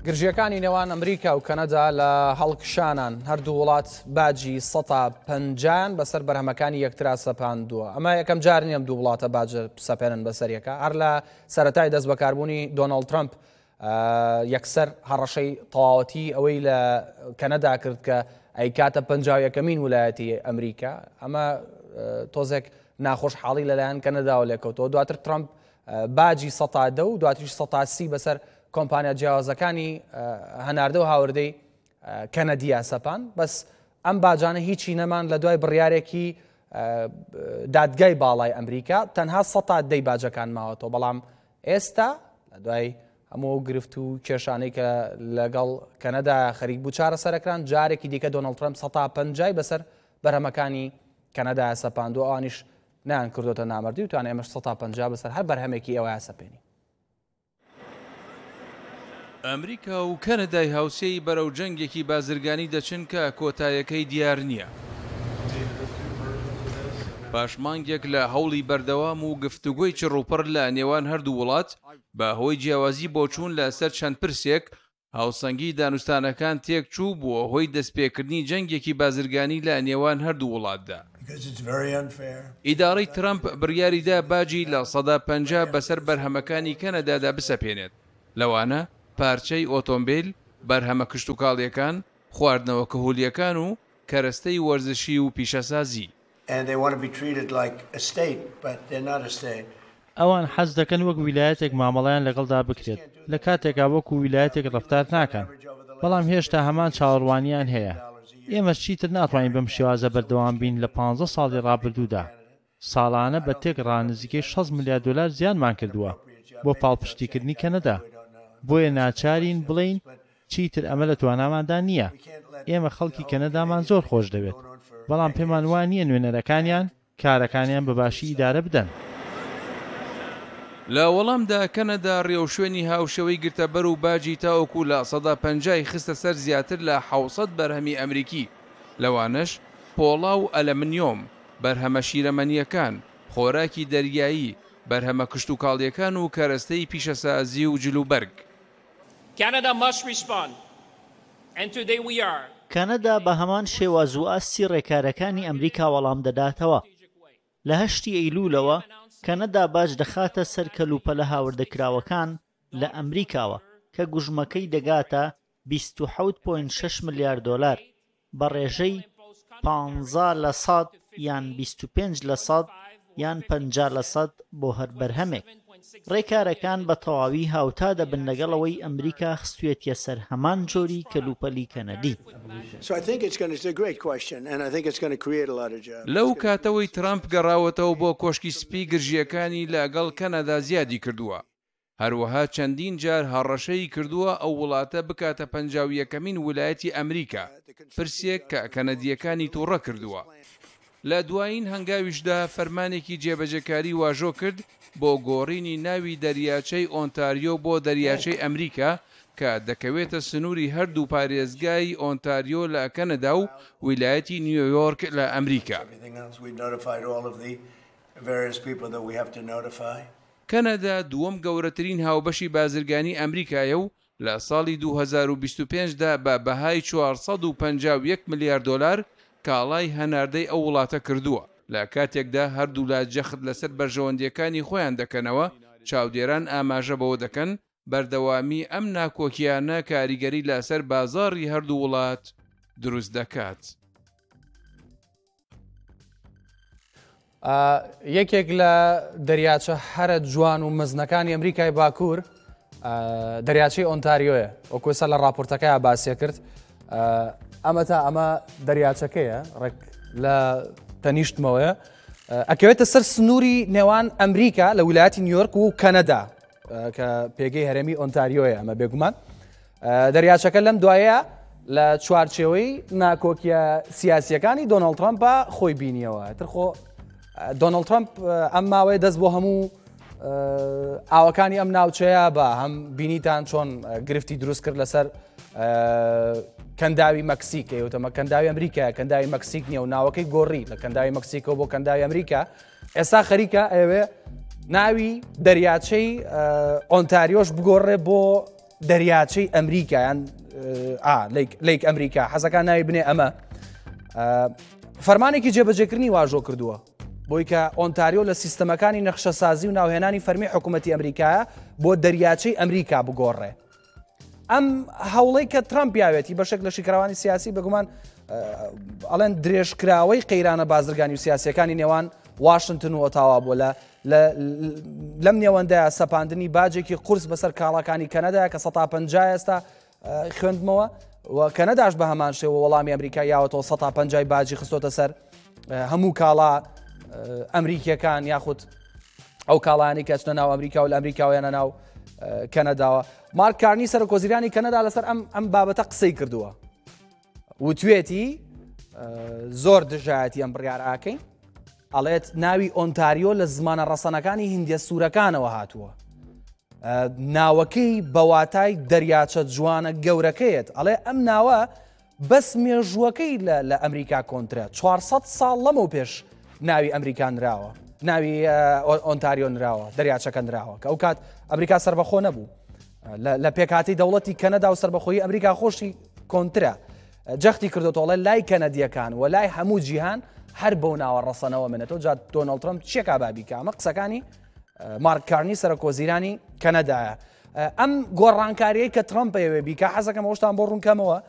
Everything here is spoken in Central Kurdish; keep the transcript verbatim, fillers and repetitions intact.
گرژیەکانی نێوان ئەمریکا و کەنەدا لە هەڵکشانان هەردوو وڵات باجی سەد و پەنجا بەسەر بەرهەمەکانی یەکترا سەپاندووە. ئەمە یەکەم جار نییە دوو وڵاتە باجە سەپێنن بەسەریەکە. هەر لە سەرەتای دەست بەکاربوونی دۆناڵد ترامپ یەکسەر هەڕەشەی تەواوەتی ئەوەی لە کەنەدا کرد کە ئەی کاتە پەنجا و یەکەمین ویلایەتی ئەمریکا. ئەمە تۆزێک ناخۆشحاڵی لەلایەن کەنەداوە لێکەوتەوە. دواتر ترامپ باجی سەد و دە و دواتریش سەد و سی بەسەر کۆمپانیا جیاوازەکانی هەناردە و هاوردەی کەنەدیا سەپان. بەس ئەم باجانە هیچی نەمان لە دوای بڕیارێکی دادگای باڵای ئەمریکا تەنها سەد و دە باجەکان ماوەتەوە. بەڵام ئێستا لە دوای هەموو گرفت و کێشانەی کە لەگەڵ کەنەدا خەریک بوو چارەسەرەکران جارێکی دیکە دۆناڵد ترامپ سەد و پەنجا بەسەر بەرهەمەکانی کەنەدا سەپاندووە. ئەوانیش نیان کردوتە نامەردی و توانێ ئێمەش سەد و پەنجا بەسەر هەر بەرهەمێکی ئەوە سەپێنی. ئەمریکا و کەنەدای هاوسێی بەرەو جەنگێکی بازرگانی دەچن کە کۆتایەکەی دیار نییە. پاشمانگێک لە هەوڵی بەردەوام و گفتوگۆی چڕوپڕ لە نێوان هەردوو وڵات بە هۆی جیاوازی بۆچوون لەسەر چەند پرسێک هاوسەنگی دانوستانەکان تێک چوو بووە هۆی دەستپێکردنی جەنگێکی بازرگانی لە نێوان هەردوو وڵاتدا. ئیدارەی ترامپ بڕیاریدا باجی لە سەد و پەنجا بەسەر بەرهەمەکانی کەنەدادا بسەپێنێت. لەوانە پارچەی ئۆتۆمبیل، بەرهەمە کشت و کاڵیەکان، خواردنەوە کەهولیەکان و کەرەستەی وەرزشی و پیشەسازی. ئەوان حەز دەکەن وەک ویلایەتێک مامەڵەیان لەگەڵدا بکرێت لە کاتێکا وەکو ویلایەتێک ڕەفتار ناکەن. بەڵام هێشتا هەمان چاوەڕوانیان هەیە. ئێمە چیتر ناتوانین بەم شێوازە بەردەوام بین لە پانزە ساڵی ڕابردوودا. ساڵانە بە تێک ڕانزیکەی شەش ملیار دۆلار زیانمان کردووە بۆ پاڵپشتیکردنی کەنەدا. بۆیە ناچارین بڵین چیتر ئەمە لە تواناماندا نییە. ئێمە خەڵکی کەنەدامان زۆر خۆش دەوێت، بەڵام پێمان وان نییە نوێنەرەکانیان کارەکانیان بەباشی ئیدارە بدەن. لە وەڵامدا کەنەدا ڕێوشوێنی هاوشەوەی گرتەبەر و باجی تاوەکو لە سەد و پەنجا خستە سەر زیاتر لە حەوسەد بەرهەمی ئەمریکی. لەوانش پۆڵا و ئەلەمنیۆم، بەرهەمە شیرەمەنیەکان، خۆراکی دەریایی، بەرهەمە کشت و کاڵیەکان و کەرەستەی پیشەسازی و جلوبەرگ. کەنەدا بە هەمان شێواز و ئاستی ڕێکارەکانی ئەمریکا وەڵام دەداتەوە. لە هەشتی ئەیلوولەوە کەنەدا باج دەخاتە سەر کەلوپەلە هاوردەکراوەکان لە ئەمریکاوە کە گوژمەکەی دەگاتە بیست و حەوت پۆینت شەش ملیار دۆلار بە ڕێژەی پانزە لە سەد یان بیست و پێنج لە سەد یان پەنجا لە سەد بۆ هەر بەرهەمێک. ڕێکارەکان بە تەواوی هاوتا دەبن لەگەڵەوەی ئەمریکا خستوێتیە سەر هەمان جۆری کەلوپەلی کەنەدی. لەو کاتەوەی ترامپ گەڕاوەتەوە بۆ کۆشکی سپی گرژیەکانی لەگەڵ کەنەدا زیادی کردووە. هەروەها چەندین جار هەڕەشەی کردووە ئەو وڵاتە بکاتە پەنجا و یەکەمین ویلایەتی ئەمریکا، پرسێک کە کەنەدیەکانی تووڕە کردووە. لە دوایین هەنگاویشدا فەرمانێکی جێبەجێکاری واژۆ کرد بۆ گۆڕینی ناوی دەریاچەی ئۆنتاریۆ بۆ دەریاچەی ئەمریکا کە دەکەوێتە سنووری هەردوو پارێزگای ئۆنتاریۆ لە کەنەدا و ویلایەتی نیویۆرک لە ئەمریکا. کەنەدا دووەم گەورەترین هاوبەشی بازرگانی ئەمریکایە و لە ساڵی دوو هەزار و بیست و پێنجدا بە بەهای چوارسەد و پەنجا و یەک ملیار دۆلار کاڵای هەناردەی ئەو وڵاتە کردووە. لە کاتێکدا هەردوو لا جەخت لەسەر بەرژەوەندیەکانی خۆیان دەکەنەوە، چاودێران ئاماژە بەوە دەکەن بەردەوامی ئەم ناکۆکیانە کاریگەری لەسەر بازاڕی هەردوو وڵات دروست دەکات. یەکێک لە دەریاچە هەرە جوان و مەزنەکانی ئەمریکای باکوور دەریاچەی ئۆنتاریۆیە. وەکوێسە لە راپۆرتەکەی باسیە کرد. ئەمە تا ئەمە دەریاچەکەیە ڕێک لە تەنیشتمەوەیە ئەکەوێتە سەر سنووری نێوان ئەمریکا لە ویلایەتی نیویۆرک و کەنەدا کە پێگەی هەرێمی ئۆنتاریۆیە. ئەمە بێگومان دەریاچەکە لەم دوایە لە چوارچێوەی ناکۆکیە سیاسیەکانی دۆناڵد ترامپە خۆی بینیەوە. ترخۆ دۆناڵد ترامپ ئەم ماوەیە دەست بۆ هەموو ئاوەکانی ئەم ناوچەیە بە هەم بینیتان چۆن گرفتی دروست کرد لەسەر کەنداوی مەکسیک ئێوتەمە کەنداوی ئەمریکا کەنداوی مەکسیک نییە و ناوەکەی گۆڕی لە کەنداوی مەکسیکەوە بۆ کەنداوی ئەمریکا. ئێستا خەریکە ئەوێ ناوی دەریاچەی ئۆنتاریۆش بگۆڕێ بۆ دەریاچەی ئەمریکایان لیک ئەمریکا حەزەکان ناوی بنێ ئەمە فەرمانێکی جێبەجێکردنی واژۆ کردووە بۆی کە ئۆنتاریۆ لە سیستەمەکانی نەخشەسازی و ناوهێنانی فەرمی حکوومەتی ئەمریکایە بۆ دەریاچەی ئەمریکا بگۆڕێ ئەم هەوڵەی کە ترامپ یاوێتی بەشێک لە شیکراوانی سیاسی بگومان ئەڵێن درێژکراوەی قەیرانە بازرگانی و سیاسیەکانی نێوان واشنگتن و ئۆتاوا بۆ لە لەم نێوەندەیە سەپاندنی باجێکی قورس بەسەر کاڵەکانی کەنەدایە کە سەد و پەنجا ئێستا خوێندمەوە و کەنەداش بە هەمان شێوە وەڵامی ئەمریکا یاوەتەوە سەد و پەنجا باجی خستۆتە سەر هەموو کاڵا ئەمریکیەکان یاخود ئەو کاڵانی کە چنە ناو ئەمریکا و لە ئەمریکاویانە ناو کەنەداوە مارک کارنی سەرۆکۆزیرانی کەنەدا لەسەر ئەم ئەم بابەتە قسەی کردووە وتوێتی زۆر دژایەتی ئەم بڕیارەکەین ئەڵێت ناوی ئۆنتاریۆ لە زمانە ڕەسەنەکانی هیندیە سوورەکانەوە هاتووە ناوەکەی بەواتای دەریاچە جوانە گەورەکەیت ئەڵێ ئەم ناوە بەس مێژووەکەی لە ئەمریکا کۆنترە چوارسەد ساڵ لەمە پێش ناوی ئەمریکا نراوە ناوی ئۆنتاریۆ نراوە دەریاچەکە نراوە کە ئەو کات ئەمریکا سربەخۆ نەبوو لە پێکاتی دەوڵەتی کەنەدا و سربەخۆیی ئەمریکا خۆشی کۆنترە جەختی کردوتەوەڵێ لای کەنەدیەکان و لای هەموو جیهان هەر بەو ناوە ڕەسەنەوە منێتەوە جا دۆناڵد ترامپ چێکا بابیکە ئەمە قسەکانی مارک کارنی سەرۆکۆزیرانی کەنەدایە ئەم گۆڕانکاریەی کە ترامپ ئەوێ بیکە حەزەکەم ئەوشتان بۆ ڕوونکەمەوە